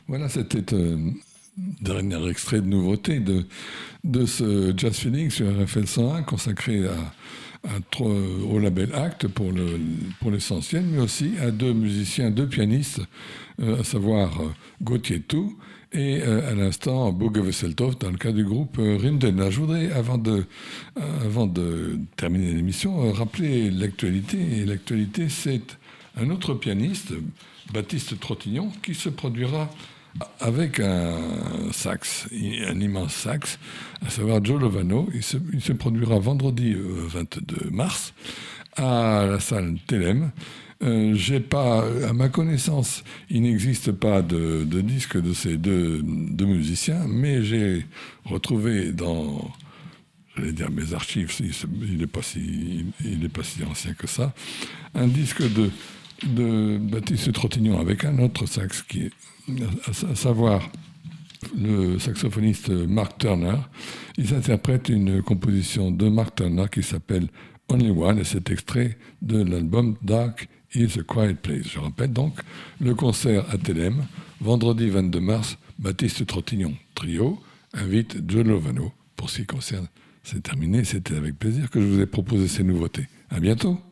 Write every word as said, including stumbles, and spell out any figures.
Voilà, c'était un dernier extrait de nouveauté de, de ce Jazz Feeling sur R F L cent un consacré à, à, au label Act pour, le, pour l'essentiel, mais aussi à deux musiciens, deux pianistes, euh, à savoir euh, Gauthier Tout et euh, à l'instant Boge Vesseltoft dans le cas du groupe euh, Rimden. Je voudrais, avant de, euh, avant de terminer l'émission, euh, rappeler l'actualité. Et l'actualité, c'est un autre pianiste, Baptiste Trottignon, qui se produira avec un sax, un immense sax, à savoir Joe Lovano. Il se, il se produira vendredi euh, vingt-deux mars à la salle Telem. Euh, j'ai pas, à ma connaissance, il n'existe pas de, de disque de ces deux, deux musiciens, mais j'ai retrouvé dans, j'allais dire mes archives, il n'est pas si, il est pas si ancien que ça, un disque de de Baptiste Trottignon avec un autre sax qui est, à savoir le saxophoniste Mark Turner. Ils interprètent une composition de Mark Turner qui s'appelle Only One et c'est extrait de l'album Dark is a Quiet Place. Je rappelle donc le concert à Telem, vendredi vingt-deux mars, Baptiste Trottignon Trio invite Joe Lovano. Pour ce qui concerne, c'est terminé, c'était avec plaisir que je vous ai proposé ces nouveautés. À bientôt.